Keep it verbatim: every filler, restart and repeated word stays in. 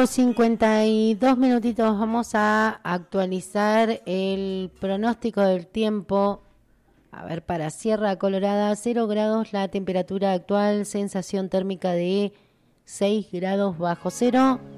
cuatro cincuenta y dos minutitos. Vamos a actualizar el pronóstico del tiempo. A ver, para Sierra Colorada, cero grados la temperatura actual, sensación térmica de seis grados bajo cero.